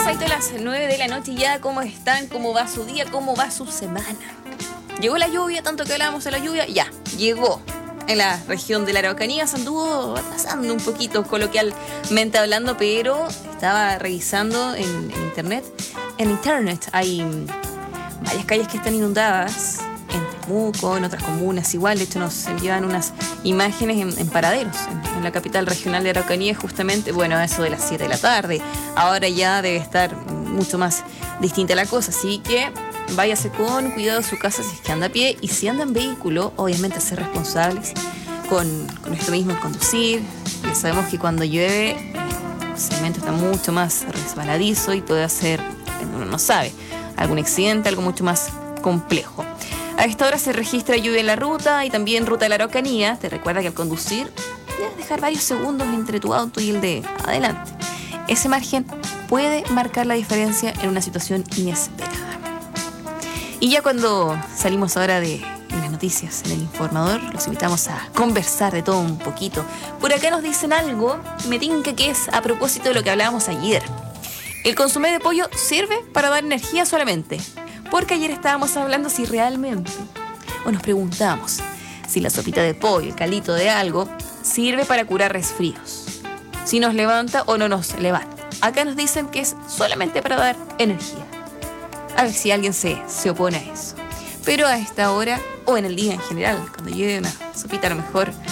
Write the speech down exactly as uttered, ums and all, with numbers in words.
pasadito a las nueve de la noche ya. ¿Cómo están? ¿Cómo va su día? ¿Cómo va su semana? Llegó la lluvia, tanto que hablábamos de la lluvia, ya, llegó. En la región de la Araucanía se anduvo atrasando un poquito, coloquialmente hablando, pero estaba revisando en, en internet. En internet hay varias calles que están inundadas, en Temuco, en otras comunas igual. De hecho, nos envían unas imágenes en, en paraderos, en, en la capital regional de Araucanía, justamente, bueno, a eso de las siete de la tarde. Ahora ya debe estar mucho más distinta la cosa, así que váyase con cuidado a su casa si es que anda a pie, y si anda en vehículo, obviamente ser responsables con, con esto mismo, en conducir. Ya sabemos que cuando llueve el cemento está mucho más resbaladizo y puede hacer, uno no sabe, algún accidente, algo mucho más complejo. A esta hora se registra lluvia en la ruta y también ruta de la Araucanía. Te recuerda que al conducir debes dejar varios segundos entre tu auto y el de adelante. Ese margen puede marcar la diferencia en una situación inesperada. Y ya cuando salimos ahora de las noticias en el informador, los invitamos a conversar de todo un poquito. Por acá nos dicen algo, me tinca que es a propósito de lo que hablábamos ayer. ¿El consomé de pollo sirve para dar energía solamente? Porque ayer estábamos hablando si realmente, o nos preguntamos, si la sopita de pollo, el caldito de algo, sirve para curar resfríos. Si nos levanta o no nos levanta. Acá nos dicen que es solamente para dar energía. A ver si alguien se, se opone a eso. Pero a esta hora, o en el día en general, cuando llegue una sopita, a lo mejor